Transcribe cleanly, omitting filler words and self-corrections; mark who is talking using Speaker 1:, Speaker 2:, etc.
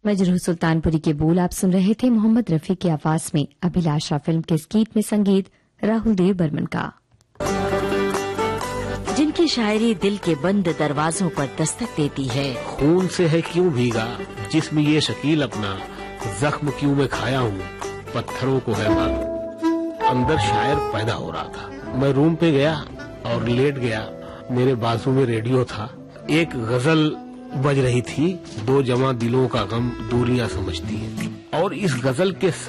Speaker 1: मजरूह सुल्तानपुरी के बोल आप सुन रहे थे मोहम्मद रफी की आवाज में। अभिलाषा फिल्म के इस गीत में संगीत राहुल देव बर्मन का।
Speaker 2: जिनकी शायरी दिल के बंद दरवाजों पर दस्तक देती है।
Speaker 3: खून से है क्यों भीगा जिस्म ये शकील अपना, जख्म क्यों मैं खाया हूँ पत्थरों को है मालूम। अंदर शायर पैदा हो रहा था। मैं रूम पे गया और लेट गया। मेरे बाजू में रेडियो था। एक गजल बज रही थी, दो जमा दिलों का गम दूरियां समझती है। और इस गजल के